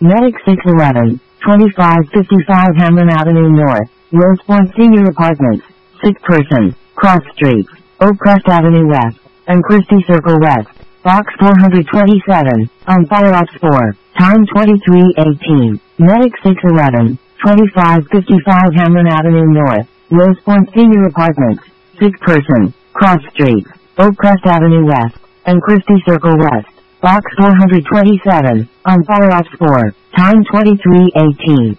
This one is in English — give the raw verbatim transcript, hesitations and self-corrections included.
Medic six eleven, twenty-five fifty-five Hamlin Avenue North, Rosepoint Senior Apartments, sick person, cross streets, Oakcrest Avenue West, and Christie Circle West, Box four twenty-seven, on Fire Ops four, time twenty-three eighteen, Medic six eleven, twenty-five fifty-five Hamlin Avenue North, Rosepoint Senior Apartments, sick person, cross streets, Oakcrest Avenue West, and Christie Circle West, Box four twenty-seven, on Fire Ops four, time twenty-three eighteen.